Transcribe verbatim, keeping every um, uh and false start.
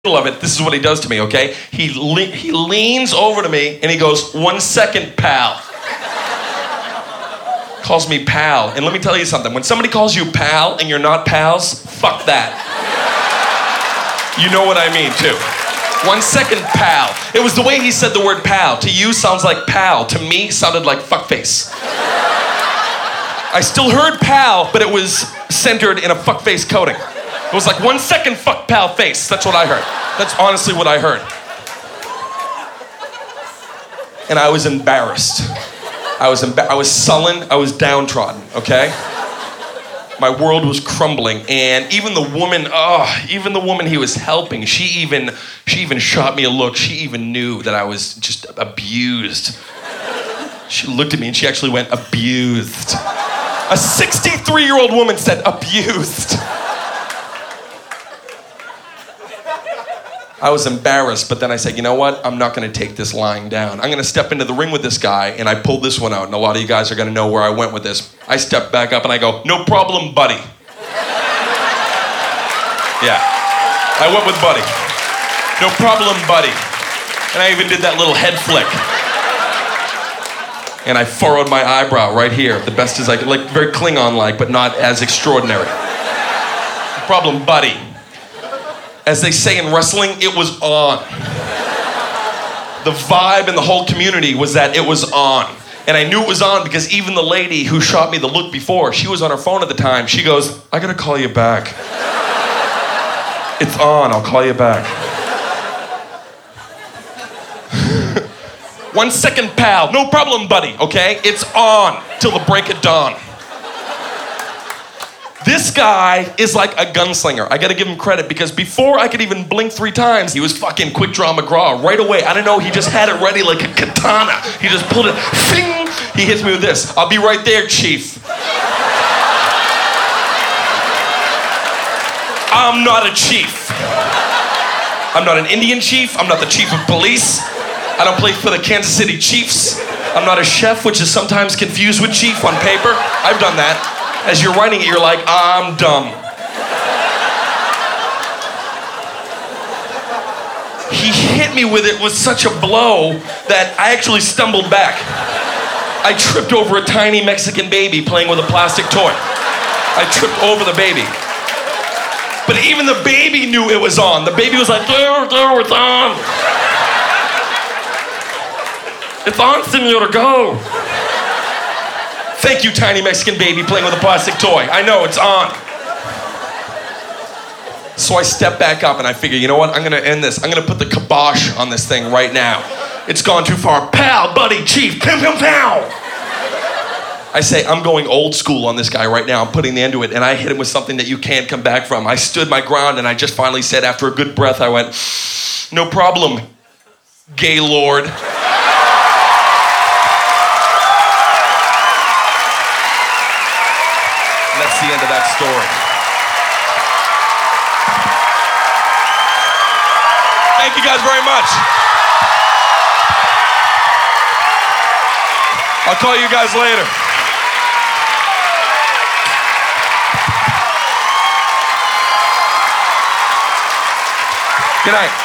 of it, this is what he does to me, okay? He le- he leans over to me and he goes, one second, pal. Calls me pal. And let me tell you something. When somebody calls you pal and you're not pals, fuck that. You know what I mean, too. One second, pal. It was the way he said the word pal. To you, sounds like pal. To me, sounded like fuckface. I still heard pal, but it was centered in a fuckface coating. It was like one second fuck pal face. That's what I heard. That's honestly what I heard. And I was embarrassed. I was emba- I was sullen. I was downtrodden, okay? My world was crumbling, and even the woman, oh, even the woman he was helping, she even, she even shot me a look. She even knew that I was just abused. She looked at me and she actually went, abused. A sixty-three-year-old woman said, abused. I was embarrassed, but then I said, you know what? I'm not going to take this lying down. I'm going to step into the ring with this guy, and I pulled this one out, and a lot of you guys are going to know where I went with this. I stepped back up, and I go, no problem, buddy. Yeah, I went with buddy. No problem, buddy. And I even did that little head flick. And I furrowed my eyebrow right here, the best as I could, like very Klingon-like, but not as extraordinary. No problem, buddy. As they say in wrestling, it was on. The vibe in the whole community was that it was on. And I knew it was on because even the lady who shot me the look before, she was on her phone at the time. She goes, I gotta call you back. It's on, I'll call you back. One second, pal. No problem, buddy, okay? It's on till the break of dawn. This guy is like a gunslinger. I gotta give him credit because before I could even blink three times, he was fucking Quick Draw McGraw right away. I don't know, he just had it ready like a katana. He just pulled it, fing! He hits me with this. I'll be right there, chief. I'm not a chief. I'm not an Indian chief. I'm not the chief of police. I don't play for the Kansas City Chiefs. I'm not a chef, which is sometimes confused with chief on paper. I've done that. As you're writing it, you're like, I'm dumb. He hit me with it with such a blow that I actually stumbled back. I tripped over a tiny Mexican baby playing with a plastic toy. I tripped over the baby. But even the baby knew it was on. The baby was like, there, there, it's on. It's on, senor, go. Thank you, tiny Mexican baby playing with a plastic toy. I know, it's on. So I step back up and I figure, you know what? I'm gonna end this. I'm gonna put the kibosh on this thing right now. It's gone too far. Pal, buddy, chief, pow, pow, pow. I say, I'm going old school on this guy right now. I'm putting the end to it. And I hit him with something that you can't come back from. I stood my ground and I just finally said, after a good breath, I went, no problem, Gaylord. That's the end of that story. Thank you guys very much. I'll call you guys later. Good night.